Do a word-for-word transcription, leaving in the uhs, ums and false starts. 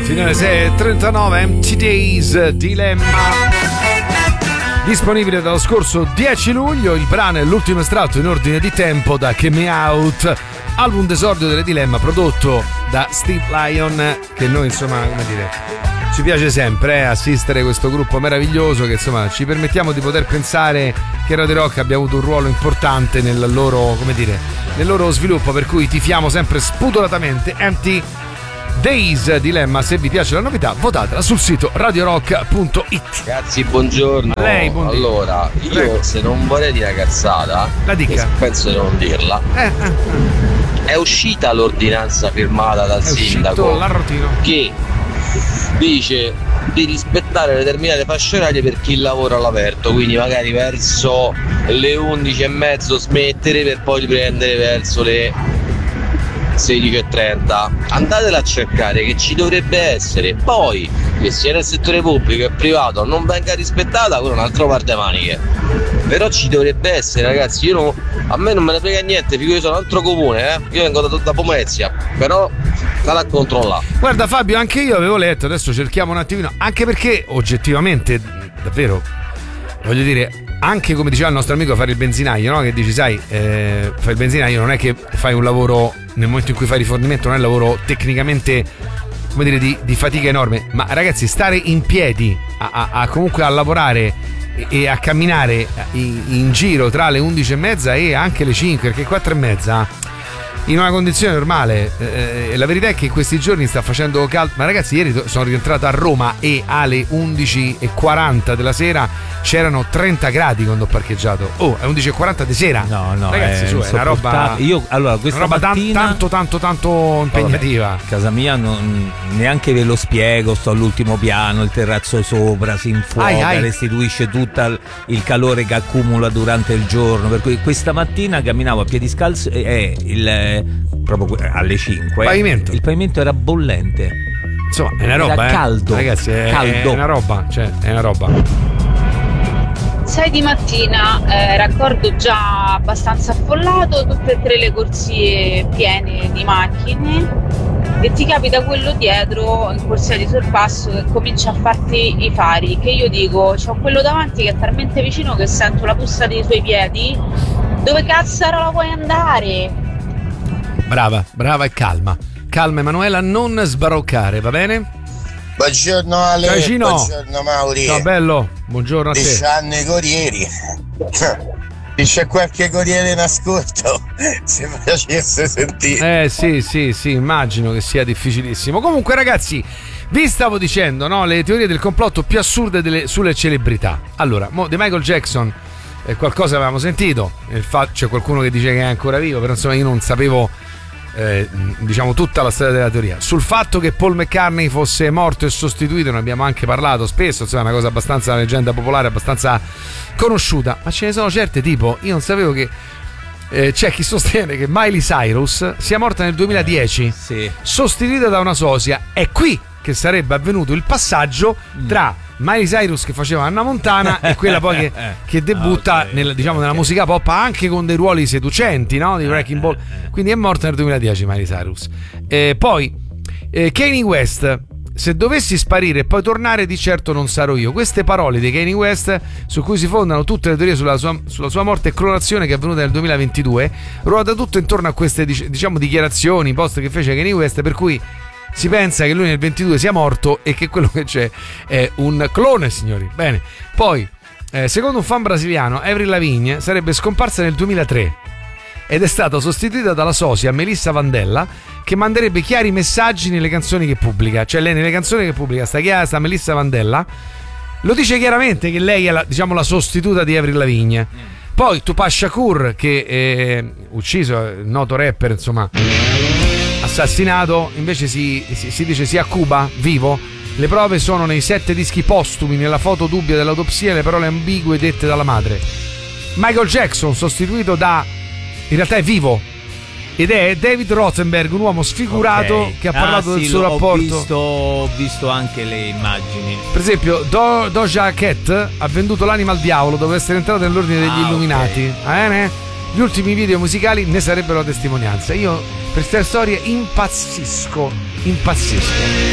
Fino alle sei e trentanove, Empty Days, Dilemma. Disponibile dallo scorso dieci luglio, il brano è l'ultimo estratto in ordine di tempo da Get Me Out, album d'esordio delle Dilemma, prodotto da Steve Lyon, che noi insomma, come dire, ci piace sempre eh, assistere questo gruppo meraviglioso che insomma ci permettiamo di poter pensare che Radio Rock abbia avuto un ruolo importante nel loro, come dire, nel loro sviluppo, per cui tifiamo sempre spudoratamente Empty Days, Dilemma. Se vi piace la novità, votatela sul sito radio rock punto it. Ragazzi, buongiorno. Lei, buongiorno. Allora, io Prego. se non vorrei dire una cazzata, la dica. Penso di non dirla. Eh, eh, eh. È uscita l'ordinanza firmata dal è sindaco l'arrotino che dice di rispettare determinate fasce orarie per chi lavora all'aperto, quindi magari verso le undici e mezzo smettere per poi riprendere verso le sedici e trenta. Andatela a cercare, che ci dovrebbe essere. Poi che sia nel settore pubblico e privato non venga rispettata, quello è un altro par de maniche, però ci dovrebbe essere, ragazzi. Io non, a me non me ne frega niente, figo, io sono un altro comune, eh? Io vengo da, da Pomezia, però state a controllare. Guarda Fabio, anche io avevo letto, adesso cerchiamo un attimino, anche perché oggettivamente, davvero, voglio dire, anche come diceva il nostro amico fare il benzinaio, no? Che dici, sai, eh, fare il benzinaio non è che fai un lavoro, nel momento in cui fai rifornimento non è un lavoro tecnicamente, come dire, di, di fatica enorme, ma ragazzi, stare in piedi a, a, a comunque a lavorare e, e a camminare in, in giro tra le undici e mezza e anche le cinque, perché quattro e mezza in una condizione normale, eh, la verità è che in questi giorni sta facendo caldo, ma ragazzi, ieri sono rientrato a Roma e alle undici e quaranta della sera c'erano trenta gradi quando ho parcheggiato. Oh, è undici e quaranta di sera. No, no, ragazzi, è, su, è una roba, io allora questa una roba mattina, tanto tanto tanto impegnativa. Vabbè, casa mia non, neanche ve lo spiego, sto all'ultimo piano, il terrazzo sopra si infuoca, ai, ai. restituisce tutto il calore che accumula durante il giorno, per cui questa mattina camminavo a piedi scalzi e eh, il proprio alle cinque pavimento. Il pavimento era bollente, insomma è una roba, era eh. caldo, ragazzi, è, caldo. è una roba, cioè è una roba. sei di mattina, eh, raccordo già abbastanza affollato, tutte e tre le corsie piene di macchine, e ti capita quello dietro in corsia di sorpasso che comincia a farti i fari, che io dico, c'ho quello davanti che è talmente vicino che sento la busta dei suoi piedi, dove cazzarola vuoi andare? Brava, brava e calma. Calma Emanuela, non sbaroccare, va bene? Buongiorno Ale, ciao Gino. Buongiorno Mauri. Ciao bello, buongiorno a te. Disanno i corrieri. Se c'è qualche corriere in ascolto, se mi facesse sentire. Eh sì, sì, sì, immagino che sia difficilissimo. Comunque ragazzi, vi stavo dicendo, no, le teorie del complotto più assurde delle, sulle celebrità. Allora, mo, di Michael Jackson eh, qualcosa avevamo sentito, il fa- c'è qualcuno che dice che è ancora vivo, però insomma io non sapevo eh, diciamo tutta la storia della teoria. Sul fatto che Paul McCartney fosse morto e sostituito ne abbiamo anche parlato spesso, insomma è una cosa abbastanza, una leggenda popolare abbastanza conosciuta, ma ce ne sono certe, tipo io non sapevo che eh, c'è chi sostiene che Miley Cyrus sia morta nel duemiladieci, sì, sostituita da una sosia. È qui che sarebbe avvenuto il passaggio tra Miley Cyrus che faceva Anna Montana e quella poi che, che debutta okay, nel, diciamo, nella okay. musica pop, anche con dei ruoli seducenti, no? Di Wrecking Ball. Quindi è morta nel duemiladieci Miley Cyrus. Eh, poi eh, Kanye West: se dovessi sparire e poi tornare, di certo non sarò io. Queste parole di Kanye West, su cui si fondano tutte le teorie sulla sua, sulla sua morte e clonazione, che è avvenuta nel duemilaventidue, ruota tutto intorno a queste, diciamo, dichiarazioni, post che fece Kanye West, per cui si pensa che lui nel ventidue sia morto e che quello che c'è è un clone, signori. Bene. Poi, eh, secondo un fan brasiliano, Avril Lavigne sarebbe scomparsa nel duemilatré ed è stata sostituita dalla sosia Melissa Vandella, che manderebbe chiari messaggi nelle canzoni che pubblica. Cioè lei nelle canzoni che pubblica, sta, chiara, sta Melissa Vandella lo dice chiaramente che lei è la, diciamo, la sostituta di Avril Lavigne. Poi Tupac Shakur, che è ucciso, noto rapper, insomma, assassinato, invece si, si, si dice sia a Cuba, vivo. Le prove sono nei sette dischi postumi, nella foto dubbia dell'autopsia e le parole ambigue dette dalla madre. Michael Jackson, sostituito da, in realtà è vivo, ed è David Rothenberg, un uomo sfigurato, okay, che ha parlato ah, del sì, suo rapporto. Ho visto, ho visto anche le immagini. Per esempio, Do, Doja Cat ha venduto l'anima al diavolo dopo essere entrata nell'ordine degli ah, illuminati. Okay. Eh, Gli ultimi video musicali ne sarebbero la testimonianza. Io per queste storie impazzisco, impazzisco.